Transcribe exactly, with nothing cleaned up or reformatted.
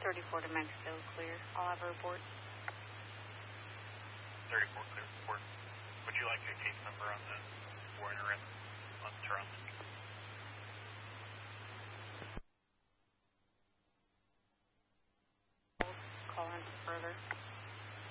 thirty-four to Mexico, clear. I'll have a report. thirty-four, clear report. Would you like a case number on that?